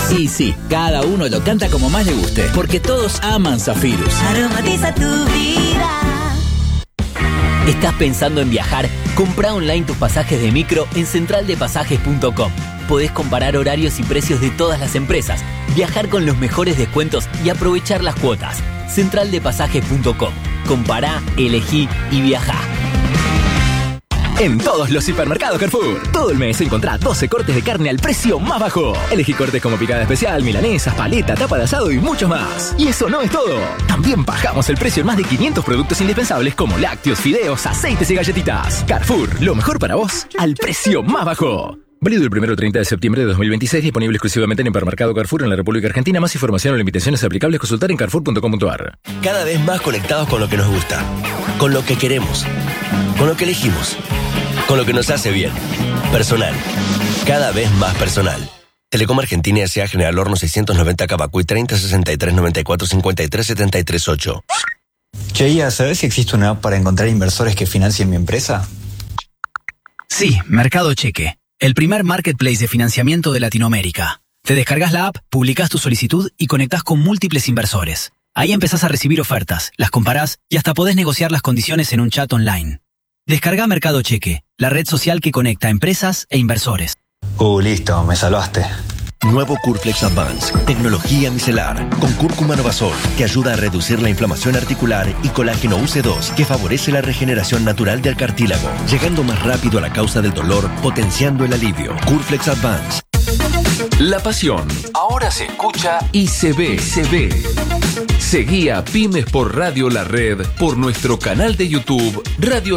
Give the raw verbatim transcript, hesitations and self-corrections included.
Y sí, cada uno lo canta como más le guste, porque todos aman Zafirus. Aromatiza tu vida. ¿Estás pensando en viajar? Comprá online tus pasajes de micro en central de pasajes punto com. Podés comparar horarios y precios de todas las empresas, viajar con los mejores descuentos y aprovechar las cuotas. central de pasajes punto com. Compará, elegí y viajá. En todos los hipermercados Carrefour, todo el mes encontrá doce cortes de carne al precio más bajo. Elegí cortes como picada especial, milanesas, paleta, tapa de asado y mucho más. Y eso no es todo. También bajamos el precio en más de quinientos productos indispensables como lácteos, fideos, aceites y galletitas. Carrefour, lo mejor para vos al precio más bajo. Válido el primero al treinta de septiembre de dos mil veintiséis, disponible exclusivamente en Hipermercado Carrefour en la República Argentina. Más información o limitaciones aplicables consultar en carrefour punto com punto a r. Cada vez más conectados con lo que nos gusta, con lo que queremos, con lo que elegimos, con lo que nos hace bien. Personal. Cada vez más personal. Telecom Argentina S A General Horno seiscientos noventa Cavacuy treinta sesenta y tres noventa y cuatro cincuenta y tres setenta y tres ocho. Che, Ia, ¿sabés si existe una app para encontrar inversores que financien mi empresa? Sí, Mercado Cheque. El primer marketplace de financiamiento de Latinoamérica. Te descargas la app, publicás tu solicitud y conectás con múltiples inversores. Ahí empezás a recibir ofertas, las comparás y hasta podés negociar las condiciones en un chat online. Descarga Mercado Cheque, la red social que conecta empresas e inversores. Uh, listo, me salvaste. Nuevo Curflex Advance, tecnología micelar, con cúrcuma Novasol, que ayuda a reducir la inflamación articular, y colágeno U C dos, que favorece la regeneración natural del cartílago, llegando más rápido a la causa del dolor, potenciando el alivio. Curflex Advance. La pasión ahora se escucha y se ve, se ve. Seguí a Pymes por Radio La Red por nuestro canal de YouTube Radio